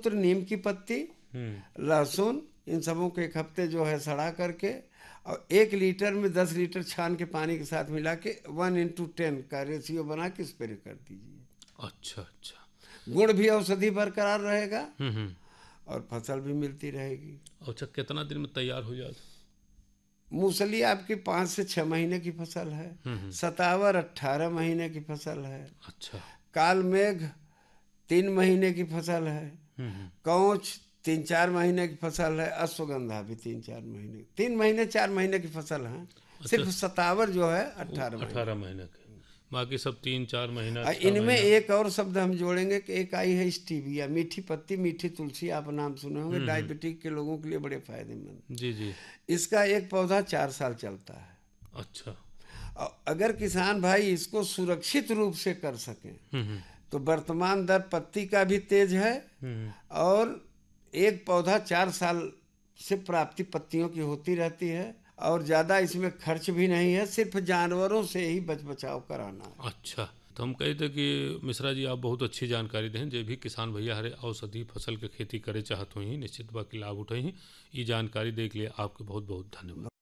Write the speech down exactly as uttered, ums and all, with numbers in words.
मूत्र, नीम की पत्ती, हम्म। लहसुन, इन सबों को एक हफ्ते जो है सड़ा करके और एक लीटर में दस लीटर छान के पानी के साथ मिला के वन इंटू टेन का रेशियो बना के स्प्रे कर दीजिए। अच्छा अच्छा। गुण भी औषधि बरकरार रहेगा हम्म हम्म। और फसल भी मिलती रहेगी। अच्छा, कितना दिन में तैयार हो जाता? मूसली आपकी पाँच से छः महीने की फसल है। हम्म हम्म। सतावर अट्ठारह महीने की फसल है। अच्छा। काल मेघ तीन महीने की फसल है। हम्म हम्म। कौच तीन चार महीने की फसल है। अश्वगंधा भी तीन चार महीने तीन महीने चार महीने की फसल है। अच्छा, सिर्फ सतावर जो है अट्ठारह महीने। अठारह महीने के, बाकी सब तीन चार महीना और छः इनमें महीना। एक और शब्द हम जोड़ेंगे कि एक आई है स्टीविया, मीठी पत्ती, मीठी तुलसी, आप नाम सुने होंगे, हम्म हम्म। डायबिटीज के लोगों के लिए बड़े फायदेमंद। जी जी। इसका एक पौधा चार साल चलता है। अच्छा। और अगर किसान भाई इसको सुरक्षित रूप से कर सकें हम्म हम्म। तो वर्तमान दर पत्ती का भी तेज है हम्म। और एक पौधा चार साल से प्राप्ति पत्तियों की होती रहती है और ज़्यादा इसमें खर्च भी नहीं है, सिर्फ जानवरों से ही बच बचाव कराना है। अच्छा, तो हम कहे थे कि मिश्रा जी आप बहुत अच्छी जानकारी दें, जे भी किसान भैया हरे औषधि फसल के खेती करे चाहत हुई निश्चित बा कि लाभ उठाई। ये जानकारी दे के लिए आपके बहुत बहुत धन्यवाद।